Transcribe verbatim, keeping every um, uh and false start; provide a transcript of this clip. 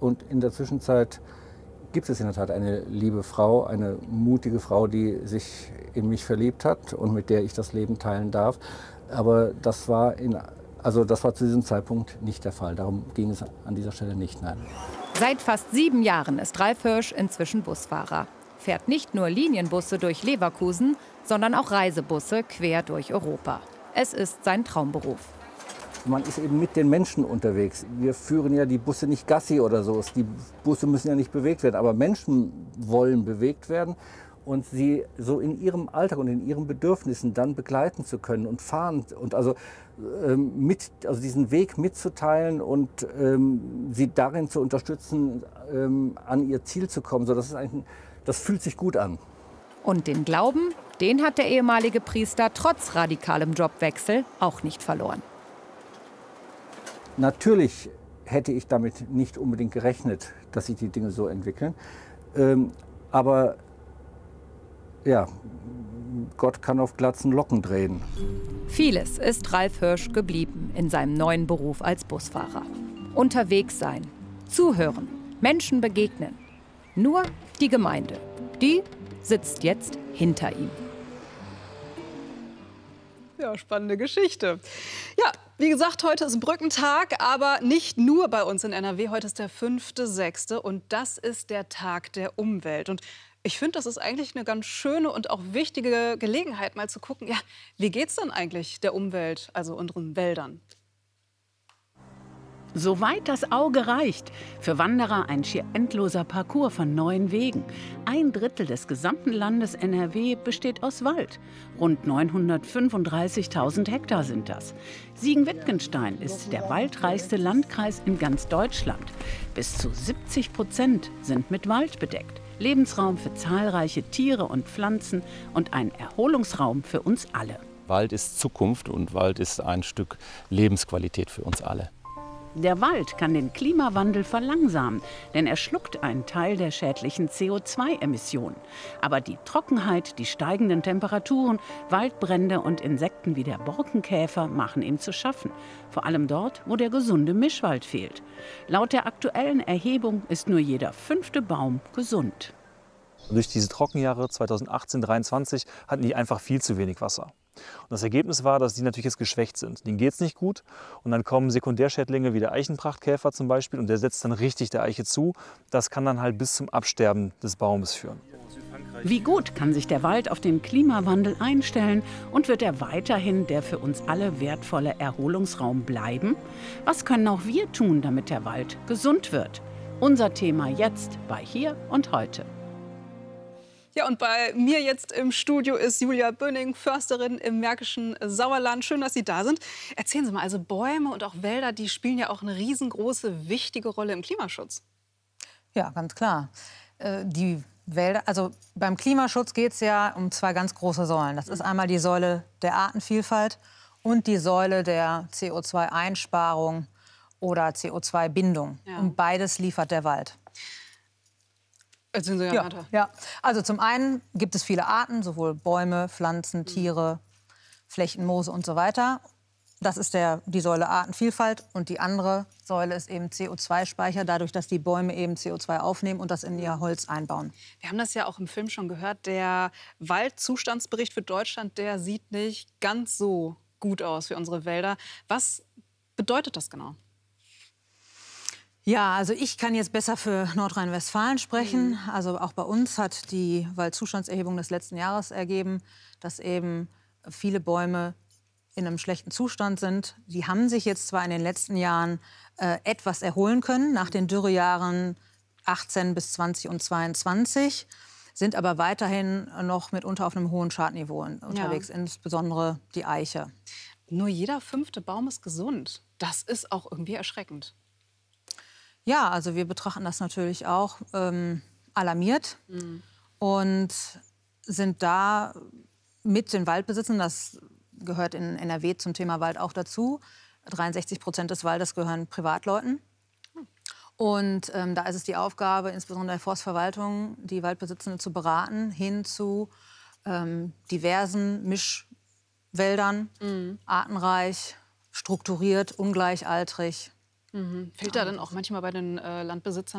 Und in der Zwischenzeit gibt es in der Tat eine liebe Frau, eine mutige Frau, die sich in mich verliebt hat und mit der ich das Leben teilen darf. Aber das war, in, also das war zu diesem Zeitpunkt nicht der Fall. Darum ging es an dieser Stelle nicht, nein. Seit fast sieben Jahren ist Ralf Hirsch inzwischen Busfahrer. Fährt nicht nur Linienbusse durch Leverkusen, sondern auch Reisebusse quer durch Europa. Es ist sein Traumberuf. Man ist eben mit den Menschen unterwegs. Wir führen ja die Busse nicht Gassi oder so. Die Busse müssen ja nicht bewegt werden, aber Menschen wollen bewegt werden. Und sie so in ihrem Alltag und in ihren Bedürfnissen dann begleiten zu können und fahren und also, ähm, mit, also diesen Weg mitzuteilen und ähm, sie darin zu unterstützen, ähm, an ihr Ziel zu kommen. So, das ist eigentlich, das fühlt sich gut an. Und den Glauben, den hat der ehemalige Priester trotz radikalem Jobwechsel auch nicht verloren. Natürlich hätte ich damit nicht unbedingt gerechnet, dass sich die Dinge so entwickeln. Ähm, aber ja, Gott kann auf glatzen Locken drehen. Vieles ist Ralf Hirsch geblieben in seinem neuen Beruf als Busfahrer. Unterwegs sein, zuhören, Menschen begegnen. Nur die Gemeinde, die sitzt jetzt hinter ihm. Ja, spannende Geschichte. Ja, wie gesagt, heute ist Brückentag, aber nicht nur bei uns in N R W. Heute ist der fünfte sechste und das ist der Tag der Umwelt. Und ich finde, das ist eigentlich eine ganz schöne und auch wichtige Gelegenheit, mal zu gucken, ja, wie geht's denn eigentlich der Umwelt, also unseren Wäldern? Soweit das Auge reicht. Für Wanderer ein schier endloser Parcours von neuen Wegen. Ein Drittel des gesamten Landes N R W besteht aus Wald. Rund neunhundertfünfunddreißigtausend Hektar sind das. Siegen-Wittgenstein ist der waldreichste Landkreis in ganz Deutschland. Bis zu siebzig Prozent sind mit Wald bedeckt. Lebensraum für zahlreiche Tiere und Pflanzen und ein Erholungsraum für uns alle. Wald ist Zukunft und Wald ist ein Stück Lebensqualität für uns alle. Der Wald kann den Klimawandel verlangsamen, denn er schluckt einen Teil der schädlichen C O zwei Emissionen. Aber die Trockenheit, die steigenden Temperaturen, Waldbrände und Insekten wie der Borkenkäfer machen ihm zu schaffen. Vor allem dort, wo der gesunde Mischwald fehlt. Laut der aktuellen Erhebung ist nur jeder fünfte Baum gesund. Durch diese Trockenjahre zweitausendachtzehn dreiundzwanzig hatten die einfach viel zu wenig Wasser. Und das Ergebnis war, dass die natürlich jetzt geschwächt sind. Denen geht es nicht gut und dann kommen Sekundärschädlinge wie der Eichenprachtkäfer zum Beispiel und der setzt dann richtig der Eiche zu. Das kann dann halt bis zum Absterben des Baumes führen. Wie gut kann sich der Wald auf den Klimawandel einstellen und wird er weiterhin der für uns alle wertvolle Erholungsraum bleiben? Was können auch wir tun, damit der Wald gesund wird? Unser Thema jetzt bei Hier und Heute. Ja, und bei mir jetzt im Studio ist Julia Böning, Försterin im märkischen Sauerland. Schön, dass Sie da sind. Erzählen Sie mal, also Bäume und auch Wälder, die spielen ja auch eine riesengroße, wichtige Rolle im Klimaschutz. Ja, ganz klar. Äh, die Wälder, also beim Klimaschutz geht es ja um zwei ganz große Säulen. Das ist einmal die Säule der Artenvielfalt und die Säule der C O zwei Einsparung oder C O zwei Bindung. Ja. Und beides liefert der Wald. Erzählen Sie ja, ja, ja, also zum einen gibt es viele Arten, sowohl Bäume, Pflanzen, Tiere, Flechten, Moose und so weiter. Das ist der, die Säule Artenvielfalt. Und die andere Säule ist eben C O zwei Speicher, dadurch, dass die Bäume eben C O zwei aufnehmen und das in ihr Holz einbauen. Wir haben das ja auch im Film schon gehört. Der Waldzustandsbericht für Deutschland, der sieht nicht ganz so gut aus für unsere Wälder. Was bedeutet das genau? Ja, also ich kann jetzt besser für Nordrhein-Westfalen sprechen. Mhm. Also auch bei uns hat die Waldzustandserhebung des letzten Jahres ergeben, dass eben viele Bäume in einem schlechten Zustand sind. Die haben sich jetzt zwar in den letzten Jahren äh, etwas erholen können, nach den Dürrejahren achtzehn bis zwanzig und zweiundzwanzig, sind aber weiterhin noch mitunter auf einem hohen Schadniveau unterwegs, ja. Insbesondere die Eiche. Nur jeder fünfte Baum ist gesund. Das ist auch irgendwie erschreckend. Ja, also wir betrachten das natürlich auch ähm, alarmiert mhm. und sind da mit den Waldbesitzern, das gehört in N R W zum Thema Wald auch dazu, dreiundsechzig Prozent des Waldes gehören Privatleuten. Mhm. Und ähm, da ist es die Aufgabe, insbesondere der Forstverwaltung, die Waldbesitzenden zu beraten, hin zu ähm, diversen Mischwäldern, mhm. artenreich, strukturiert, ungleichaltrig. Mhm. Fehlt da dann auch manchmal bei den äh, Landbesitzern